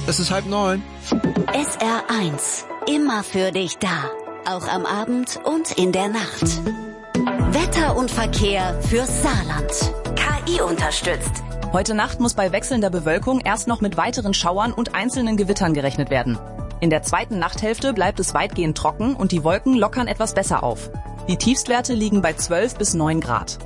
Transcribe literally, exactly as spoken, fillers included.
es ist halb neun. S R eins. Immer für dich da. Auch am Abend und in der Nacht. Wetter und Verkehr fürs Saarland. K I unterstützt. Heute Nacht muss bei wechselnder Bewölkung erst noch mit weiteren Schauern und einzelnen Gewittern gerechnet werden. In der zweiten Nachthälfte bleibt es weitgehend trocken und die Wolken lockern etwas besser auf. Die Tiefstwerte liegen bei zwölf bis neun Grad.